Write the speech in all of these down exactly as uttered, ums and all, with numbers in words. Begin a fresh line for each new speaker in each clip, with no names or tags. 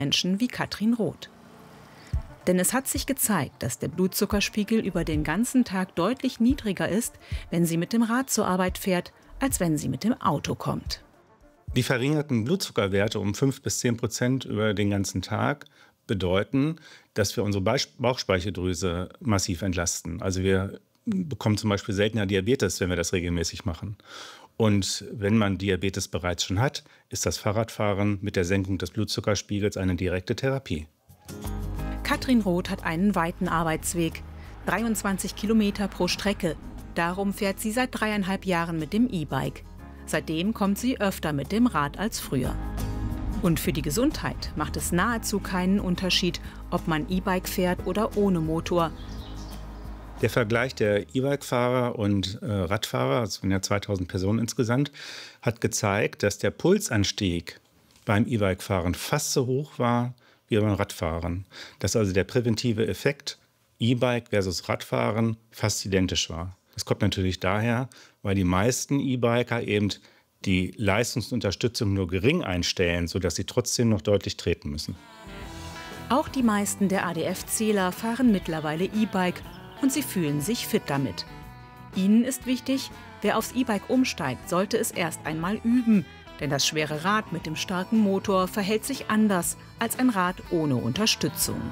Menschen wie Katrin Roth. Denn es hat sich gezeigt, dass der Blutzuckerspiegel über den ganzen Tag deutlich niedriger ist, wenn sie mit dem Rad zur Arbeit fährt, als wenn sie mit dem Auto kommt.
Die verringerten Blutzuckerwerte um fünf bis zehn Prozent über den ganzen Tag bedeuten, dass wir unsere Bauchspeicheldrüse massiv entlasten. Also wir bekommen zum Beispiel seltener Diabetes, wenn wir das regelmäßig machen. Und wenn man Diabetes bereits schon hat, ist das Fahrradfahren mit der Senkung des Blutzuckerspiegels eine direkte Therapie.
Katrin Roth hat einen weiten Arbeitsweg, dreiundzwanzig Kilometer pro Strecke. Darum fährt sie seit dreieinhalb Jahren mit dem E-Bike. Seitdem kommt sie öfter mit dem Rad als früher. Und für die Gesundheit macht es nahezu keinen Unterschied, ob man E-Bike fährt oder ohne Motor.
Der Vergleich der E-Bike-Fahrer und äh, Radfahrer, es sind ja zweitausend Personen insgesamt, hat gezeigt, dass der Pulsanstieg beim E-Bike-Fahren fast so hoch war wie beim Radfahren. Dass also der präventive Effekt E-Bike versus Radfahren fast identisch war. Das kommt natürlich daher, weil die meisten E-Biker eben die Leistungsunterstützung nur gering einstellen, sodass sie trotzdem noch deutlich treten müssen.
Auch die meisten der A D F-Zähler fahren mittlerweile E-Bike und sie fühlen sich fit damit. Ihnen ist wichtig, wer aufs E-Bike umsteigt, sollte es erst einmal üben. Denn das schwere Rad mit dem starken Motor verhält sich anders als ein Rad ohne Unterstützung.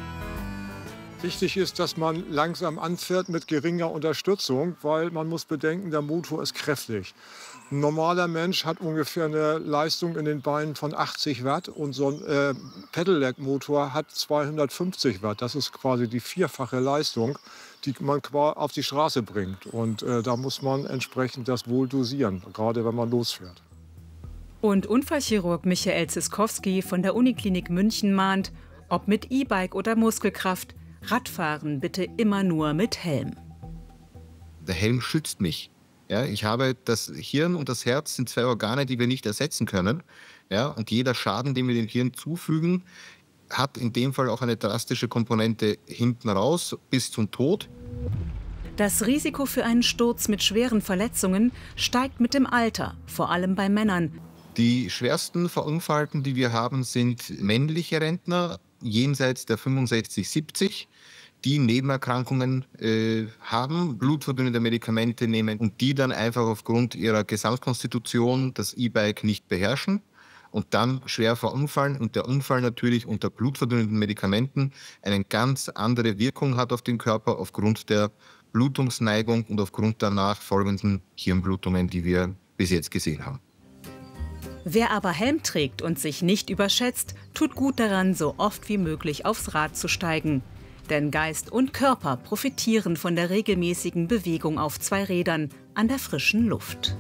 Wichtig ist, dass man langsam anfährt mit geringer Unterstützung, weil man muss bedenken, der Motor ist kräftig. Ein normaler Mensch hat ungefähr eine Leistung in den Beinen von achtzig Watt und so ein äh, Pedelec-Motor hat zweihundertfünfzig Watt. Das ist quasi die vierfache Leistung, die man auf die Straße bringt. Und äh, da muss man entsprechend das wohl dosieren, gerade wenn man losfährt.
Und Unfallchirurg Michael Ziskowski von der Uniklinik München mahnt, ob mit E-Bike oder Muskelkraft, Radfahren bitte immer nur mit Helm.
Der Helm schützt mich. Ja, ich habe das Hirn und das Herz sind zwei Organe, die wir nicht ersetzen können. Ja, und jeder Schaden, den wir dem Hirn zufügen, hat in dem Fall auch eine drastische Komponente hinten raus bis zum Tod.
Das Risiko für einen Sturz mit schweren Verletzungen steigt mit dem Alter, vor allem bei Männern.
Die schwersten Verunfallten, die wir haben, sind männliche Rentner jenseits der fünfundsechzig, siebzig, die Nebenerkrankungen äh, haben, blutverdünnende Medikamente nehmen und die dann einfach aufgrund ihrer Gesamtkonstitution das E-Bike nicht beherrschen und dann schwer verunfallen und der Unfall natürlich unter blutverdünnenden Medikamenten eine ganz andere Wirkung hat auf den Körper aufgrund der Blutungsneigung und aufgrund der nachfolgenden Hirnblutungen, die wir bis jetzt gesehen haben.
Wer aber Helm trägt und sich nicht überschätzt, tut gut daran, so oft wie möglich aufs Rad zu steigen. Denn Geist und Körper profitieren von der regelmäßigen Bewegung auf zwei Rädern an der frischen Luft.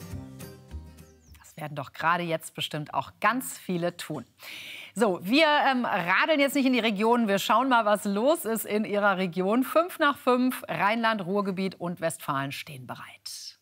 Das werden doch gerade jetzt bestimmt auch ganz viele tun. So, wir ähm, radeln jetzt nicht in die Region. Wir schauen mal, was los ist in Ihrer Region. Fünf nach fünf, Rheinland, Ruhrgebiet und Westfalen stehen bereit.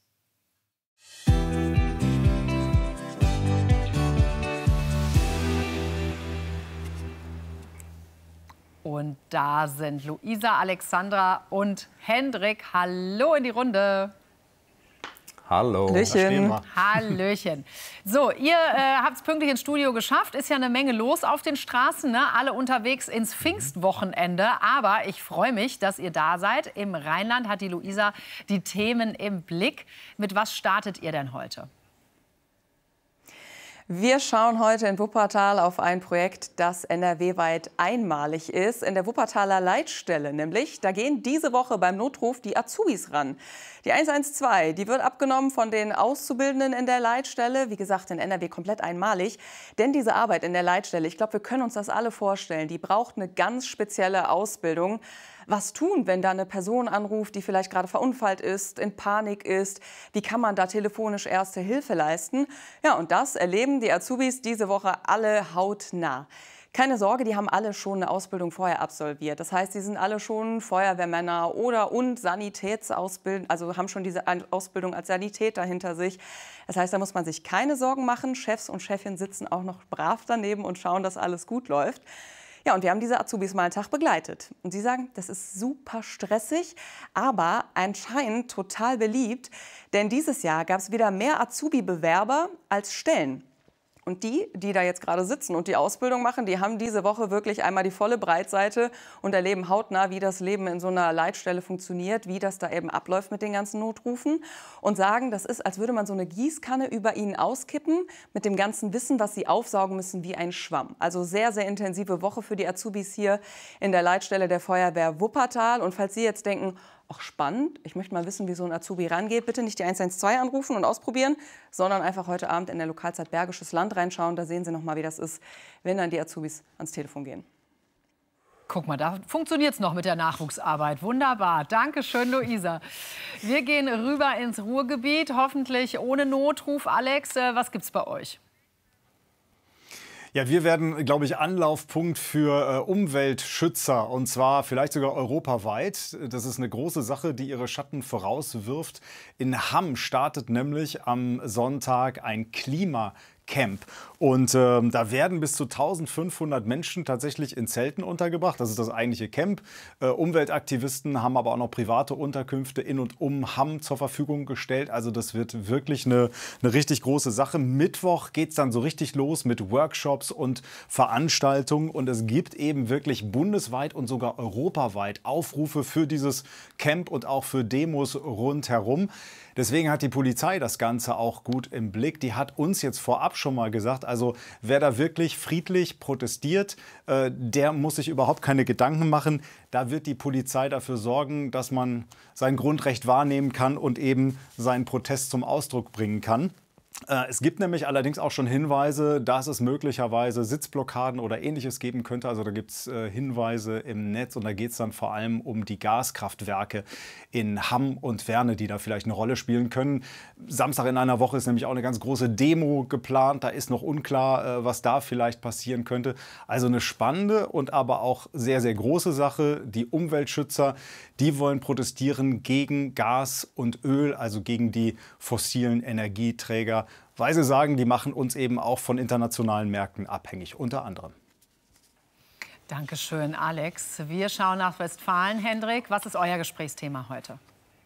Und da sind Luisa, Alexandra und Hendrik. Hallo in die Runde.
Hallo.
Hallöchen. Hallöchen. So, ihr äh, habt es pünktlich ins Studio geschafft. Ist ja eine Menge los auf den Straßen, ne? Alle unterwegs ins Pfingstwochenende. Aber ich freue mich, dass ihr da seid. Im Rheinland hat die Luisa die Themen im Blick. Mit was startet ihr denn heute?
Wir schauen heute in Wuppertal auf ein Projekt, das N R W-weit einmalig ist. In der Wuppertaler Leitstelle nämlich. Da gehen diese Woche beim Notruf die Azubis ran. Die eins eins zwei, die wird abgenommen von den Auszubildenden in der Leitstelle. Wie gesagt, in N R W komplett einmalig. Denn diese Arbeit in der Leitstelle, ich glaube, wir können uns das alle vorstellen, die braucht eine ganz spezielle Ausbildung. Was tun, wenn da eine Person anruft, die vielleicht gerade verunfallt ist, in Panik ist? Wie kann man da telefonisch erste Hilfe leisten? Ja, und das erleben die Azubis diese Woche alle hautnah. Keine Sorge, die haben alle schon eine Ausbildung vorher absolviert. Das heißt, sie sind alle schon Feuerwehrmänner oder und Sanitätsausbildung, also haben schon diese Ausbildung als Sanitäter hinter sich. Das heißt, da muss man sich keine Sorgen machen. Chefs und Chefinnen sitzen auch noch brav daneben und schauen, dass alles gut läuft. Ja, und wir haben diese Azubis mal einen Tag begleitet. Und sie sagen, das ist super stressig, aber anscheinend total beliebt. Denn dieses Jahr gab es wieder mehr Azubi-Bewerber als Stellen. Und die, die da jetzt gerade sitzen und die Ausbildung machen, die haben diese Woche wirklich einmal die volle Breitseite und erleben hautnah, wie das Leben in so einer Leitstelle funktioniert, wie das da eben abläuft mit den ganzen Notrufen und sagen, das ist, als würde man so eine Gießkanne über ihnen auskippen mit dem ganzen Wissen, was sie aufsaugen müssen wie ein Schwamm. Also sehr, sehr intensive Woche für die Azubis hier in der Leitstelle der Feuerwehr Wuppertal. Und falls Sie jetzt denken, ach spannend, ich möchte mal wissen, wie so ein Azubi rangeht, bitte nicht die eins eins zwei anrufen und ausprobieren, sondern einfach heute Abend in der Lokalzeit Bergisches Land reinschauen. Da sehen Sie noch mal, wie das ist, wenn dann die Azubis ans Telefon gehen.
Guck mal, da funktioniert es noch mit der Nachwuchsarbeit. Wunderbar. Dankeschön, Luisa. Wir gehen rüber ins Ruhrgebiet, hoffentlich ohne Notruf. Alex, was gibt's bei euch?
Ja, wir werden, glaube ich, Anlaufpunkt für äh, Umweltschützer, und zwar vielleicht sogar europaweit. Das ist eine große Sache, die ihre Schatten vorauswirft. In Hamm startet nämlich am Sonntag ein Klima Camp. Und äh, da werden bis zu eintausendfünfhundert Menschen tatsächlich in Zelten untergebracht. Das ist das eigentliche Camp. Äh, Umweltaktivisten haben aber auch noch private Unterkünfte in und um Hamm zur Verfügung gestellt. Also das wird wirklich eine, eine richtig große Sache. Mittwoch geht es dann so richtig los mit Workshops und Veranstaltungen. Und es gibt eben wirklich bundesweit und sogar europaweit Aufrufe für dieses Camp und auch für Demos rundherum. Deswegen hat die Polizei das Ganze auch gut im Blick. Die hat uns jetzt vorab schon mal gesagt, also wer da wirklich friedlich protestiert, äh, der muss sich überhaupt keine Gedanken machen. Da wird die Polizei dafür sorgen, dass man sein Grundrecht wahrnehmen kann und eben seinen Protest zum Ausdruck bringen kann. Es gibt nämlich allerdings auch schon Hinweise, dass es möglicherweise Sitzblockaden oder Ähnliches geben könnte. Also da gibt es äh, Hinweise im Netz, und da geht es dann vor allem um die Gaskraftwerke in Hamm und Werne, die da vielleicht eine Rolle spielen können. Samstag in einer Woche ist nämlich auch eine ganz große Demo geplant. Da ist noch unklar, äh, was da vielleicht passieren könnte. Also eine spannende und aber auch sehr, sehr große Sache. Die Umweltschützer, die wollen protestieren gegen Gas und Öl, also gegen die fossilen Energieträger, weil sie sagen, die machen uns eben auch von internationalen Märkten abhängig, unter anderem.
Dankeschön, Alex. Wir schauen nach Westfalen. Hendrik, was ist euer Gesprächsthema heute?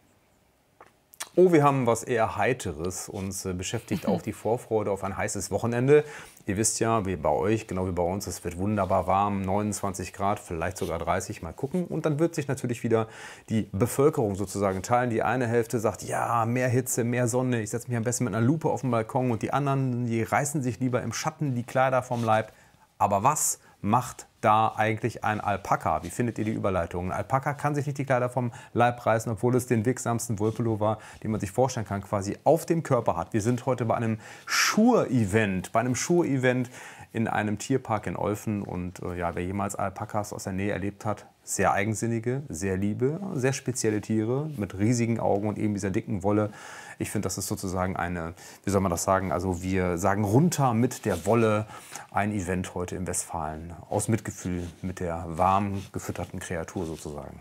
Oh, wir haben was eher Heiteres. Uns äh, beschäftigt auch die Vorfreude auf ein heißes Wochenende. Ihr wisst ja, wie bei euch, genau wie bei uns, es wird wunderbar warm, neunundzwanzig Grad, vielleicht sogar dreißig, mal gucken. Und dann wird sich natürlich wieder die Bevölkerung sozusagen teilen. Die eine Hälfte sagt, ja, mehr Hitze, mehr Sonne, ich setze mich am besten mit einer Lupe auf den Balkon. Und die anderen, die reißen sich lieber im Schatten die Kleider vom Leib. Aber was macht da eigentlich ein Alpaka? Wie findet ihr die Überleitung? Ein Alpaka kann sich nicht die Kleider vom Leib reißen, obwohl es den wirksamsten Wollpullover, den man sich vorstellen kann, quasi auf dem Körper hat. Wir sind heute bei einem Schur-Event, bei einem Schur-Event in einem Tierpark in Olfen. Und äh, ja, wer jemals Alpakas aus der Nähe erlebt hat, sehr eigensinnige, sehr liebe, sehr spezielle Tiere mit riesigen Augen und eben dieser dicken Wolle. Ich finde, das ist sozusagen eine, wie soll man das sagen, also wir sagen runter mit der Wolle, ein Event heute im Westfalen. Aus Mitgefühl mit der warm gefütterten Kreatur sozusagen.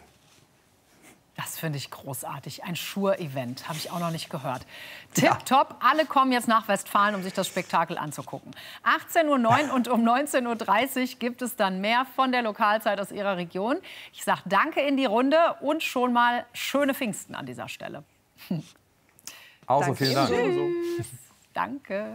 Das finde ich großartig. Ein Schur-Event, habe ich auch noch nicht gehört. Tipptopp, alle kommen jetzt nach Westfalen, um sich das Spektakel anzugucken. achtzehn Uhr neun und um neunzehn Uhr dreißig gibt es dann mehr von der Lokalzeit aus Ihrer Region. Ich sage Danke in die Runde und schon mal schöne Pfingsten an dieser Stelle.
Auch so, vielen Dank.
Tschüss. Danke.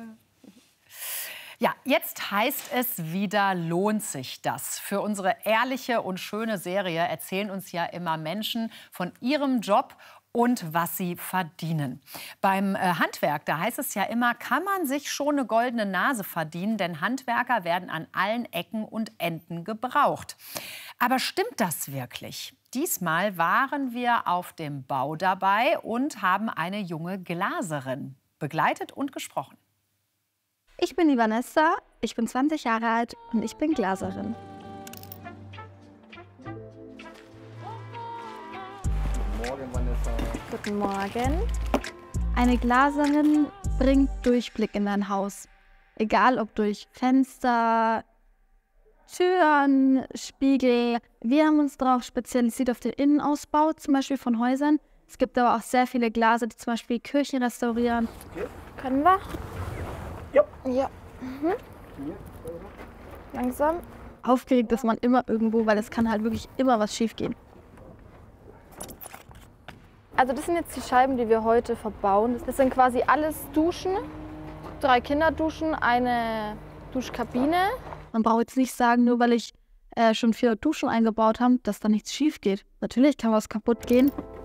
Ja, jetzt heißt es wieder, lohnt sich das? Für unsere ehrliche und schöne Serie erzählen uns ja immer Menschen von ihrem Job und was sie verdienen. Beim äh, Handwerk, da heißt es ja immer, kann man sich schon eine goldene Nase verdienen, denn Handwerker werden an allen Ecken und Enden gebraucht. Aber stimmt das wirklich? Diesmal waren wir auf dem Bau dabei und haben eine junge Glaserin begleitet und gesprochen.
Ich bin die Vanessa, ich bin zwanzig Jahre alt und ich bin Glaserin.
Guten Morgen, Vanessa.
Guten Morgen. Eine Glaserin bringt Durchblick in dein Haus. Egal ob durch Fenster, Türen, Spiegel. Wir haben uns darauf spezialisiert auf den Innenausbau, zum Beispiel von Häusern. Es gibt aber auch sehr viele Glaser, die zum Beispiel Kirchen restaurieren.
Okay.
Können wir?
Ja.
Ja. Mhm. Langsam. Aufgeregt ist man immer irgendwo, weil es kann halt wirklich immer was schief gehen. Also das sind jetzt die Scheiben, die wir heute verbauen. Das sind quasi alles Duschen. drei Kinderduschen, eine Duschkabine. Man braucht jetzt nicht sagen, nur weil ich äh, schon vier Duschen eingebaut habe, dass da nichts schief geht. Natürlich kann was kaputt gehen.